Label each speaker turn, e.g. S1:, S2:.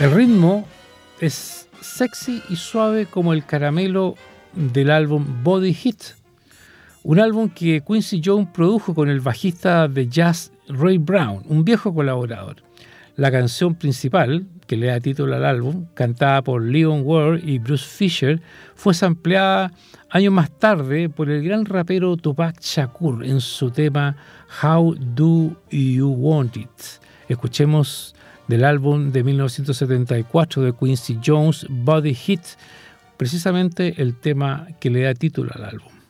S1: El ritmo es sexy y suave como el caramelo del álbum Body Hit, un álbum que Quincy Jones produjo con el bajista de jazz Ray Brown, un viejo colaborador. La canción principal, que le da título al álbum, cantada por Leon Ward y Bruce Fisher, fue sampleada años más tarde por el gran rapero Tupac Shakur en su tema How Do You Want It. Escuchemos del álbum de 1974 de Quincy Jones, Body Hit, precisamente el tema que le da título al álbum.